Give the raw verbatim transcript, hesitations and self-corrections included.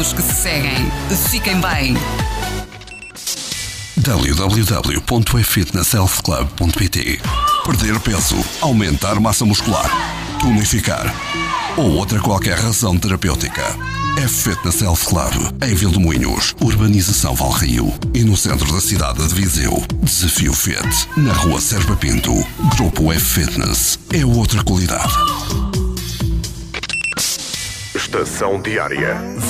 Os que se seguem, fiquem bem. w w w ponto e fitness health club ponto p t. Perder peso, aumentar massa muscular, tonificar ou outra qualquer razão terapêutica. F-Fitness Health Club, em Vilmoinhos, Urbanização Valrio, e no centro da cidade de Viseu. Desafio Fit, na rua Serpa Pinto. Grupo F-Fitness, é outra qualidade. Estação Diária.